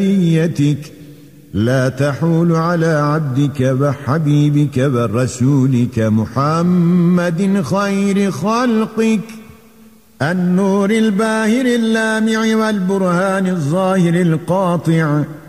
لا تحول على عبدك وحبيبك ورسولك محمد خير خلقك، النور الباهر اللامع والبرهان الظاهر القاطع،